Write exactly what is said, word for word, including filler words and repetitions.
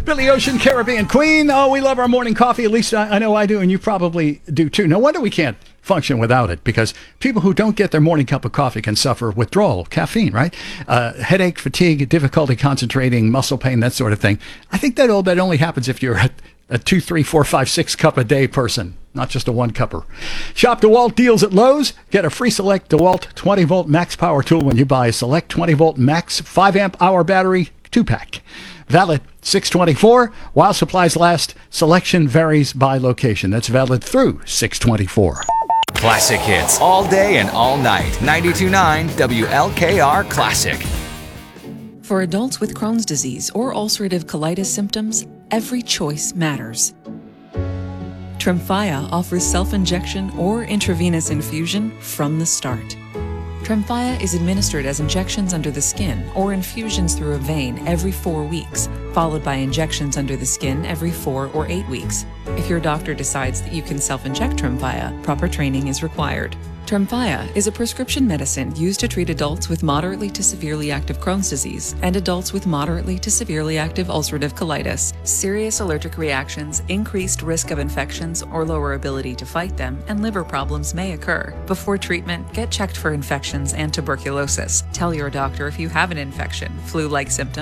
Billy Ocean, Caribbean Queen. Oh, we love our morning coffee. At least I, I know I do, and you probably do too. No wonder we can't function without it, because people who don't get their morning cup of coffee can suffer withdrawal of caffeine, right? Uh, headache, fatigue, difficulty concentrating, muscle pain, that sort of thing. I think that all that only happens if you're a, a two, three, four, five, six cup a day person, not just a one cupper. Shop DeWalt deals at Lowe's. Get a free Select DeWalt twenty volt max power tool when you buy a Select twenty volt max five amp hour battery two pack. Valid six twenty-four while supplies last. Selection varies by location. That's valid through six twenty-four. Classic hits all day and all night. ninety-two point nine W L K R Classic. For adults with Crohn's disease or ulcerative colitis symptoms, every choice matters. Tremfya offers self-injection or intravenous infusion from the start. Tremfya is administered as injections under the skin or infusions through a vein every four weeks, followed by injections under the skin every four or eight weeks. If your doctor decides that you can self-inject Tremfya, proper training is required. Tremfya is a prescription medicine used to treat adults with moderately to severely active Crohn's disease and adults with moderately to severely active ulcerative colitis. Serious allergic reactions, increased risk of infections or lower ability to fight them, and liver problems may occur. Before treatment, get checked for infections and tuberculosis. Tell your doctor if you have an infection, flu-like symptoms,